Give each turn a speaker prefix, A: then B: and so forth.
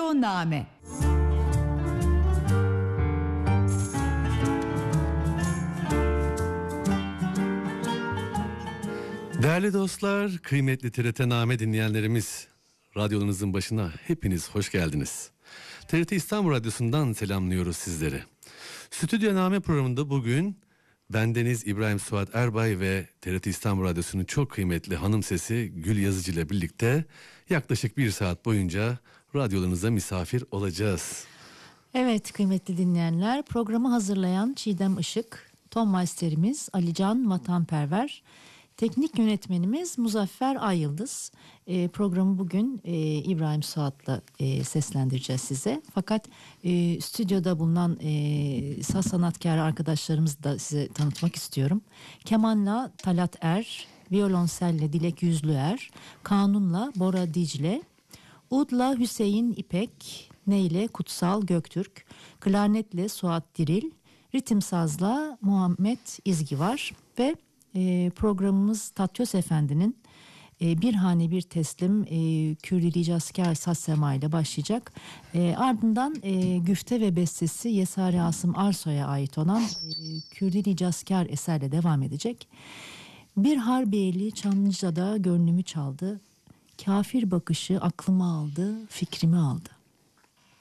A: Stüdyoname.
B: Değerli dostlar, kıymetli TRT-Name dinleyenlerimiz, radyonuzun başına hepiniz hoş geldiniz. TRT İstanbul Radyosu'ndan selamlıyoruz sizleri. Stüdyoname programında bugün bendeniz İbrahim Suat Erbay ve TRT İstanbul Radyosu'nun çok kıymetli hanım sesi Gül Yazıcı ile birlikte yaklaşık bir saat boyunca radyolarınıza misafir olacağız.
C: Evet kıymetli dinleyenler, programı hazırlayan Çiğdem Işık, ton masterimiz Alican Vatanperver, teknik yönetmenimiz Muzaffer Ayyıldız. Programı bugün İbrahim Suat'la seslendireceğiz size. Fakat stüdyoda bulunan saz sanatkarı arkadaşlarımızı da size tanıtmak istiyorum. Kemanla Talat Er, violonselle Dilek Yüzlüer, kanunla Bora Dicle, udla Hüseyin İpek, neyle Kutsal Göktürk, klarnetle Suat Diril, ritim sazla Muhammed İzgi var ve programımız Tatyos Efendi'nin Bir Hane Bir Teslim Kürdili Casker saz sema ile başlayacak. Ardından güfte ve bestesi Yesari Asım Arsoy'a ait olan Kürdili Casker eserle devam edecek. Bir harbiyeli Çamlıca'da gönlümü çaldı, kafir bakışı aklımı aldı, fikrimi aldı.